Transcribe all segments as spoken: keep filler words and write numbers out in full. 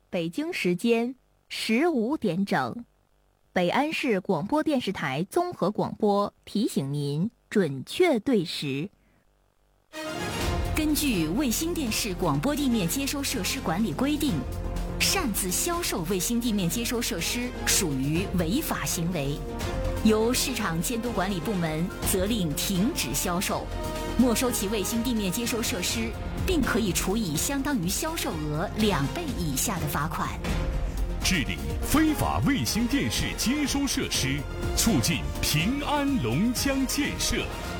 北京时间十五点整，北安市广播电视台综合广播提醒您准确对时。 根据卫星电视广播地面接收设施管理规定，擅自销售卫星地面接收设施属于违法行为，由市场监督管理部门责令停止销售，没收其卫星地面接收设施，并可以处以相当于销售额两倍以下的罚款。 治理非法卫星电视接收设施，促进平安龙江建设。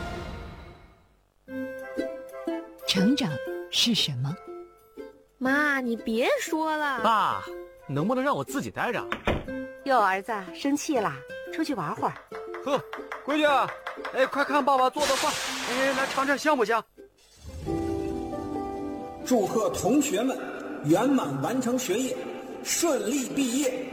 成长是什么？ 妈，你别说了。 爸，能不能让我自己待着？ 哟，儿子生气啦，出去玩会儿。 呵，闺女，哎，快看爸爸做的饭，哎，来尝尝香不香？ 祝贺同学们圆满完成学业，顺利毕业。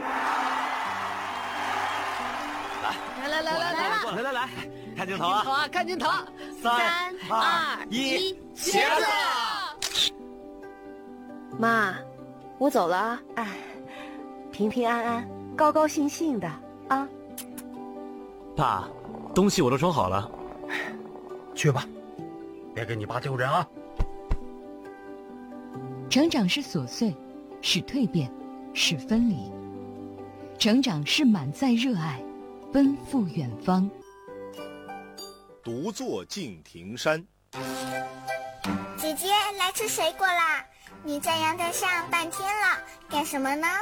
来来来来来来来来来，看镜头啊！ 好啊，看镜头。 三二一，茄子！ 妈，我走了啊。哎，平平安安，高高兴兴的啊。 爸，东西我都装好了， 去吧，别给你爸丢人啊。 成长是琐碎，是蜕变，是分离。成长是满载热爱，奔赴远方。 独坐敬亭山。 姐姐，来吃水果啦！你在阳台上半天了，干什么呢？